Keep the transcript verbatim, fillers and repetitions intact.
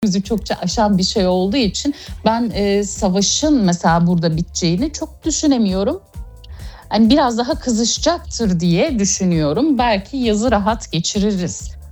bizi çokça aşan bir şey olduğu için ben, eee, savaşın mesela burada biteceğini çok düşünemiyorum. Hani, biraz daha kızışacaktır diye düşünüyorum. Belki yazı rahat geçiririz.